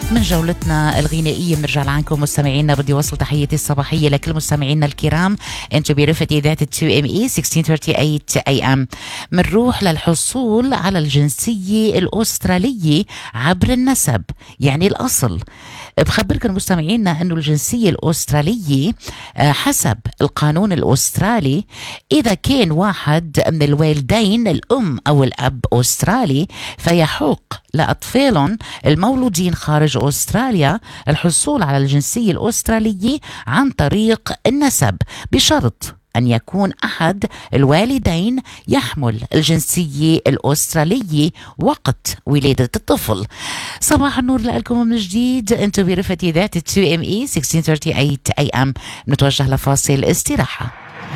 من جولتنا الغنائية بنرجع لعنكم مستمعينا. بدي وصل تحياتي الصباحية لكل مستمعينا الكرام. انتوا برفقة إذاعة 2ME 1638 AM. منروح للحصول على الجنسية الأسترالية عبر النسب، يعني الأصل. بخبركم مستمعينا أنه الجنسية الأسترالية حسب القانون الأسترالي، إذا كان واحد من الوالدين الأم أو الأب أسترالي، فيحق لأطفالهم المولودين خارج أستراليا الحصول على الجنسية الأسترالية عن طريق النسب، بشرط أن يكون أحد الوالدين يحمل الجنسية الأسترالية وقت ولادة الطفل. صباح النور لكم من جديد. أنتوا برفقة إذاعة 2ME 1638 AM. نتوجه لفاصل استراحة.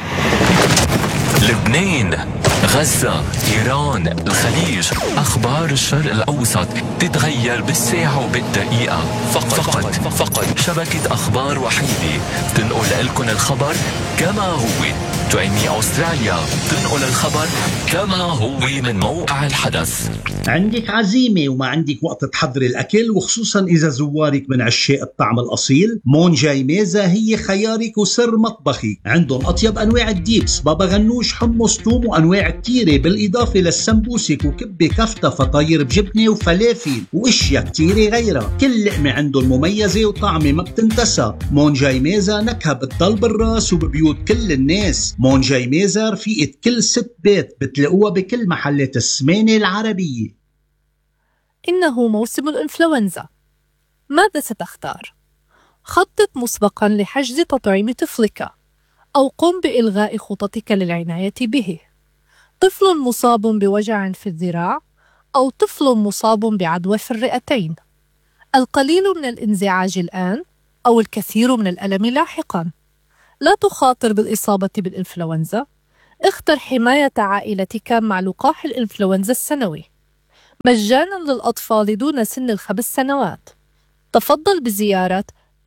لبنان، غزة، إيران، الخليج، أخبار الشرق الأوسط تتغير بالساعة وبالدقيقة. فقط شبكة أخبار وحيدة تنقل لكم الخبر كما هو. 2ME أستراليا تنقل الخبر كما هو من موقع الحدث. عندك عزيمة وما عندك وقت تحضري الأكل، وخصوصا إذا زوارك من عشاق الطعم الأصيل، مون جاي ميزة هي خيارك وسر مطبخك. عندهم أطيب أنواع الديبس، بابا غنوش، حمص، توم، وأنواع كتيرة، بالإضافة للسمبوسك وكبة كفتة، فطاير بجبنة وفلافل وإشياء كتيرة غيرها. كل لقمة عندهم مميزة وطعمة ما بتنتسى. مون جاي ميزة نكهة بتضل بالراس وببيوت كل الناس. مون جاي ميزة رفيقة كل ست بيت، بتلاقوها بكل محلات السمانة العربية. إنه موسم الإنفلونزا. ماذا ستختار؟ خطط مسبقاً لحجز تطعيم طفلك، أو قم بإلغاء خططك للعناية به. طفل مصاب بوجع في الذراع، أو طفل مصاب بعدوى في الرئتين. القليل من الانزعاج الآن، أو الكثير من الألم لاحقاً. لا تخاطر بالإصابة بالإنفلونزا. اختر حماية عائلتك مع لقاح الإنفلونزا السنوي مجاناً للأطفال دون سن ال5 سنوات. تفضل بزيارة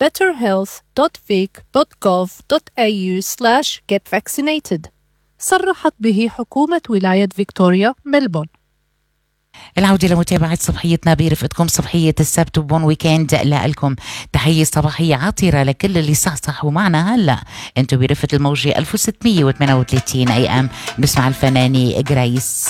betterhealth.vic.gov.au/getvaccinated. صرحت به حكومة ولاية فيكتوريا ملبون. العودة لمتابعة صبحيتنا برفقتكم صبحية السبت وبون ويكند لكم. تحية صباحية عاطرة لكل اللي صحصحوا معنا هلأ. انتوا برفقة الموجة 1638 AM. نسمع الفنانة جريس.